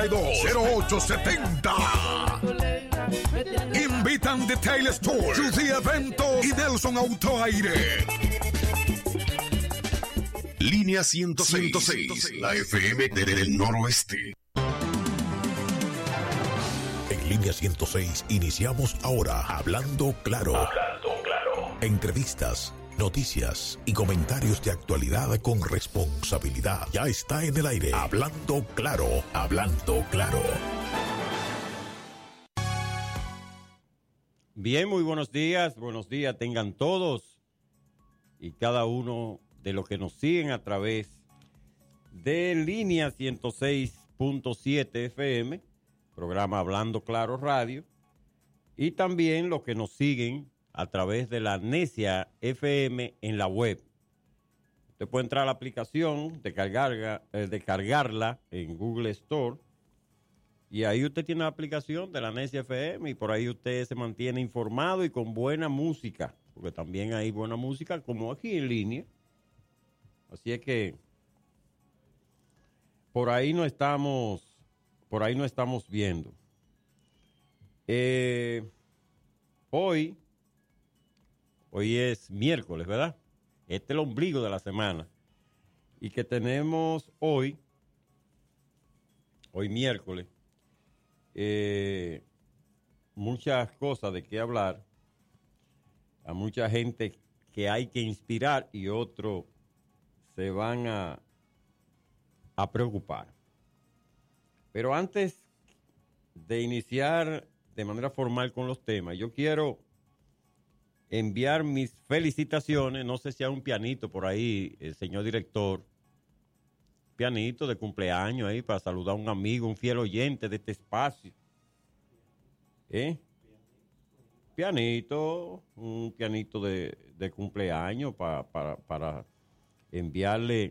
832-0870. Invitan Detail Store, Judy Eventos y Nelson Autoaire. Línea 106, la FM del Noroeste. En Línea 106 iniciamos ahora Hablando Claro. Hablando Claro. Entrevistas, noticias y comentarios de actualidad con responsabilidad. Ya está en el aire. Hablando Claro. Hablando Claro. Bien, muy buenos días. Buenos días tengan todos y cada uno de los que nos siguen a través de Línea 106.7 FM, programa Hablando Claro Radio, y también los que nos siguen a través de la Necia FM en la web. Usted puede entrar a la aplicación, descargarla en Google Store, y ahí usted tiene la aplicación de la Necia FM y por ahí usted se mantiene informado y con buena música, porque también hay buena música como aquí en línea. Así es que por ahí no estamos viendo. Hoy es miércoles, ¿verdad? Este es el ombligo de la semana. Y que tenemos hoy miércoles, muchas cosas de qué hablar. A mucha gente que hay que inspirar y otros se van a preocupar. Pero antes de iniciar de manera formal con los temas, yo quiero enviar mis felicitaciones. No sé si hay un pianito por ahí, el señor director. Pianito de cumpleaños ahí para saludar a un amigo, un fiel oyente de este espacio. Pianito, un pianito de cumpleaños para enviarle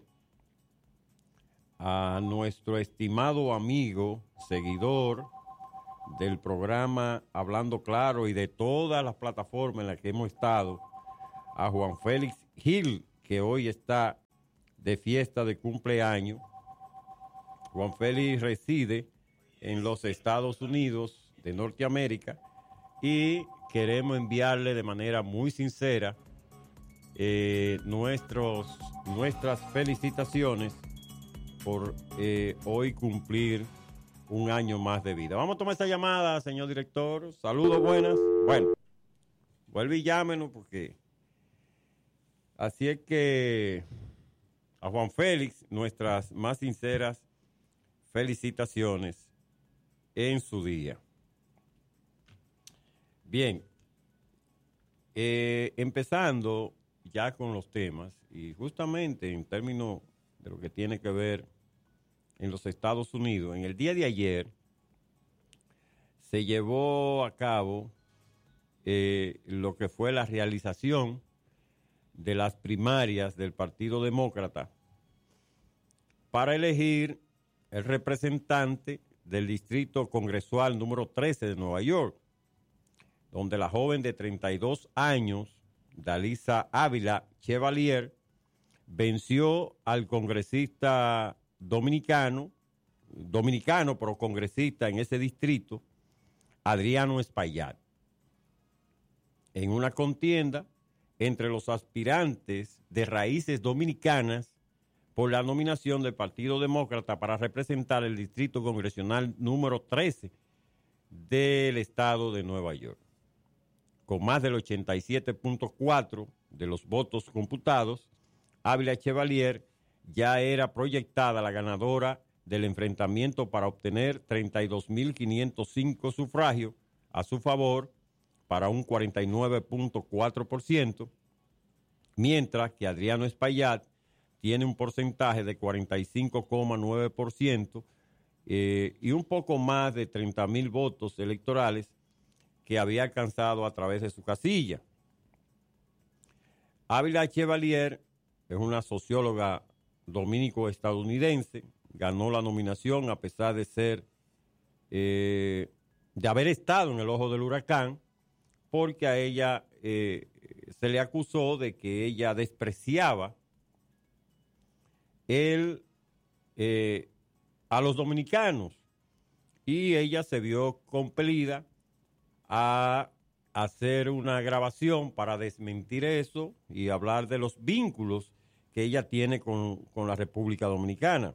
a nuestro estimado amigo, seguidor del programa Hablando Claro y de todas las plataformas en las que hemos estado, a Juan Félix Gil, que hoy está de fiesta de cumpleaños. Juan Félix reside en los Estados Unidos de Norteamérica y queremos enviarle de manera muy sincera nuestras felicitaciones por hoy cumplir un año más de vida. Vamos a tomar esa llamada, señor director. Saludos, buenas. Bueno, vuelve y llámenos porque... Así es que a Juan Félix, nuestras más sinceras felicitaciones en su día. Bien, empezando ya con los temas, y justamente en términos de lo que tiene que ver en los Estados Unidos, en el día de ayer se llevó a cabo lo que fue la realización de las primarias del Partido Demócrata para elegir el representante del Distrito Congresual número 13 de Nueva York, donde la joven de 32 años, Dalisa Ávila Chevalier, venció al congresista dominicano pero congresista en ese distrito, Adriano Espaillat, en una contienda entre los aspirantes de raíces dominicanas por la nominación del Partido Demócrata para representar el Distrito Congresional número 13 del estado de Nueva York. Con más del 87.4% de los votos computados, Ávila Chevalier ya era proyectada la ganadora del enfrentamiento para obtener 32.505 sufragios a su favor para un 49.4%, mientras que Adriano Espaillat tiene un porcentaje de 45.9% y un poco más de 30.000 votos electorales que había alcanzado a través de su casilla. Ávila Chevalier es una socióloga dominico-estadounidense, ganó la nominación a pesar de ser, de haber estado en el ojo del huracán, porque a ella se le acusó de que ella despreciaba a los dominicanos y ella se vio compelida a hacer una grabación para desmentir eso y hablar de los vínculos que ella tiene con la República Dominicana.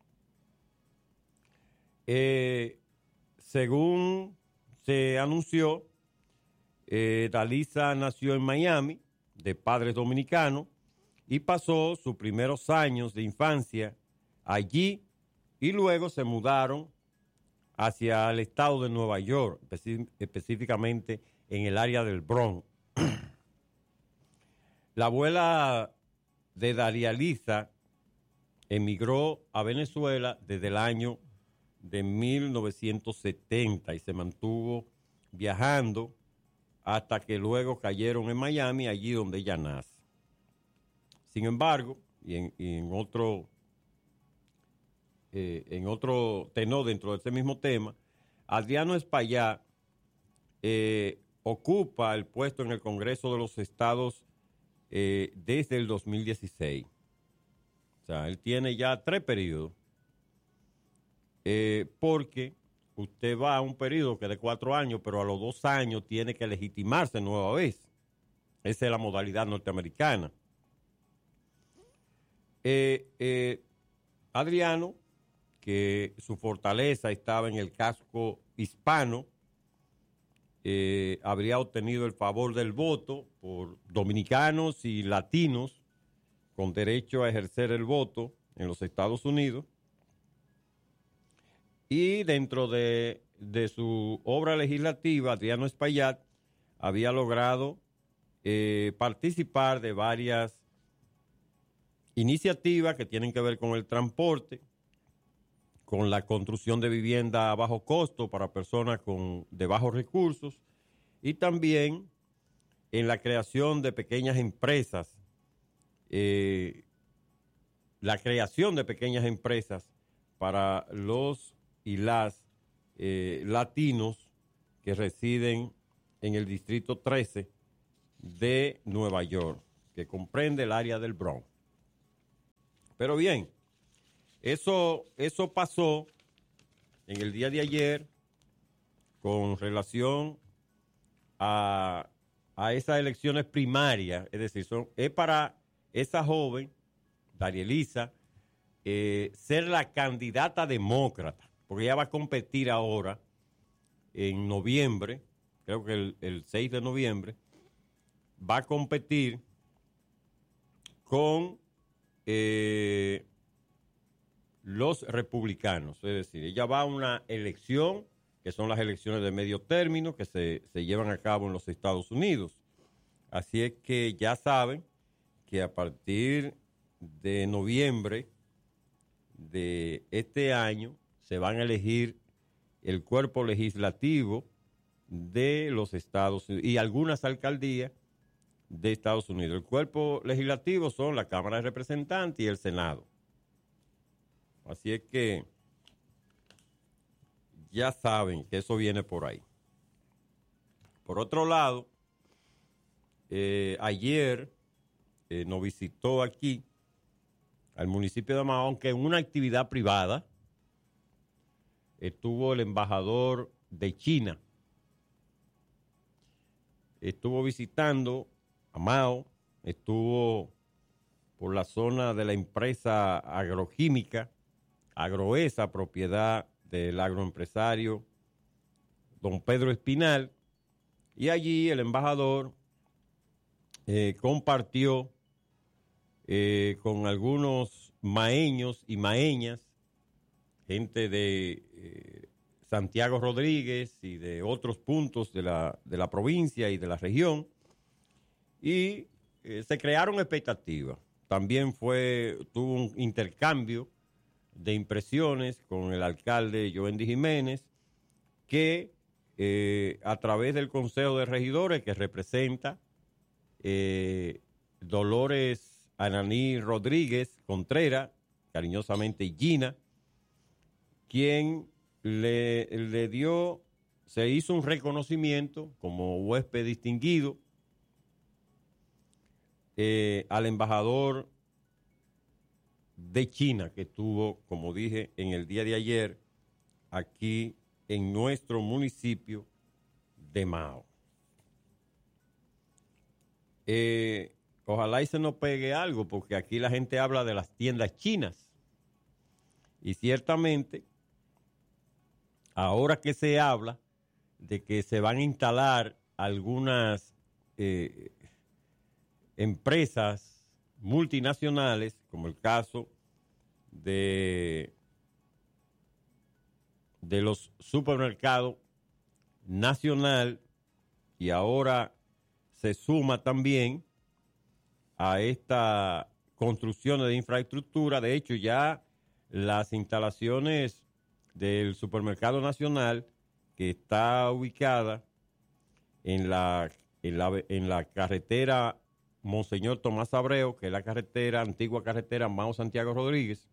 Según se anunció, Dalisa nació en Miami, de padres dominicanos, y pasó sus primeros años de infancia allí, y luego se mudaron hacia el estado de Nueva York, específicamente en el área del Bronx. La abuela de Dalia Lisa emigró a Venezuela desde el año de 1970 y se mantuvo viajando hasta que luego cayeron en Miami, allí donde ella nace. Sin embargo, y en otro tenor dentro de ese mismo tema, Adriano Espaillat ocupa el puesto en el Congreso de los Estados desde el 2016. O sea, él tiene ya 3 periodos, porque usted va a un periodo que es de 4 años, pero a los 2 años tiene que legitimarse nueva vez. Esa es la modalidad norteamericana. Adriano, que su fortaleza estaba en el casco hispano, habría obtenido el favor del voto por dominicanos y latinos con derecho a ejercer el voto en los Estados Unidos. Y dentro de su obra legislativa, Adriano Espaillat había logrado participar de varias iniciativas que tienen que ver con el transporte, con la construcción de vivienda a bajo costo para personas de bajos recursos, y también en la creación de pequeñas empresas, para los y las latinos que residen en el Distrito 13 de Nueva York, que comprende el área del Bronx. Pero bien, eso pasó en el día de ayer con relación a esas elecciones primarias. Es decir, es para esa joven, Dalia Lisa, ser la candidata demócrata, porque ella va a competir ahora en noviembre, creo que el 6 de noviembre, va a competir con los republicanos. Es decir, ella va a una elección, que son las elecciones de medio término, que se llevan a cabo en los Estados Unidos. Así es que ya saben que a partir de noviembre de este año se van a elegir el cuerpo legislativo de los Estados Unidos y algunas alcaldías de Estados Unidos. El cuerpo legislativo son la Cámara de Representantes y el Senado. Así es que ya saben que eso viene por ahí. Por otro lado, ayer nos visitó aquí al municipio de Mahón, que en una actividad privada estuvo el embajador de China. Estuvo visitando a Mao, estuvo por la zona de la empresa agroquímica Agroesa, propiedad del agroempresario don Pedro Espinal, y allí el embajador compartió con algunos maeños y maeñas, gente de Santiago Rodríguez y de otros puntos de la provincia y de la región, y se crearon expectativas. También tuvo un intercambio de impresiones con el alcalde Jovendy Jiménez, que a través del Consejo de Regidores que representa Dolores Ananí Rodríguez Contreras, cariñosamente Gina, quien se hizo un reconocimiento como huésped distinguido al embajador de China, que estuvo, como dije, en el día de ayer aquí en nuestro municipio de Mao. Ojalá y se nos pegue algo, porque aquí la gente habla de las tiendas chinas. Y ciertamente, ahora que se habla de que se van a instalar algunas empresas multinacionales, como el caso de los supermercados Nacional, y ahora se suma también a esta construcción de infraestructura. De hecho, ya las instalaciones del Supermercado Nacional, que está ubicada en la carretera Monseñor Tomás Abreu, que es la antigua carretera Mao Santiago Rodríguez,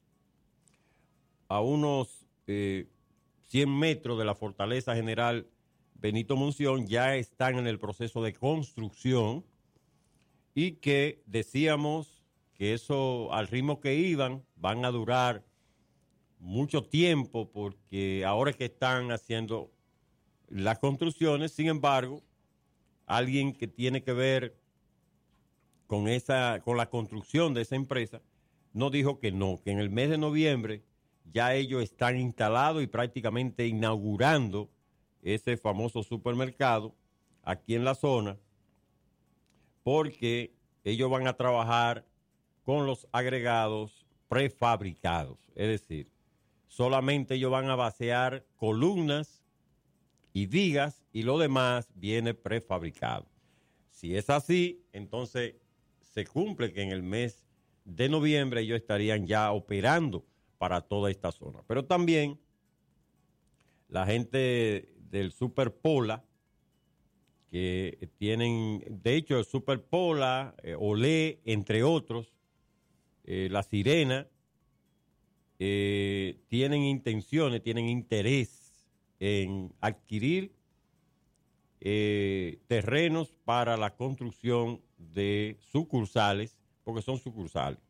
a unos 100 metros de la Fortaleza General Benito Monción, ya están en el proceso de construcción, y que decíamos que eso, al ritmo que iban, van a durar mucho tiempo, porque ahora es que están haciendo las construcciones. Sin embargo, alguien que tiene que ver con la construcción de esa empresa nos dijo que no, que en el mes de noviembre ya ellos están instalados y prácticamente inaugurando ese famoso supermercado aquí en la zona, porque ellos van a trabajar con los agregados prefabricados. Es decir, solamente ellos van a vaciar columnas y vigas, y lo demás viene prefabricado. Si es así, entonces se cumple que en el mes de noviembre ellos estarían ya operando para toda esta zona. Pero también la gente del Superpola, que tienen, de hecho, el Superpola, Olé, entre otros, La Sirena, tienen intenciones, tienen interés en adquirir terrenos para la construcción de sucursales, porque son sucursales.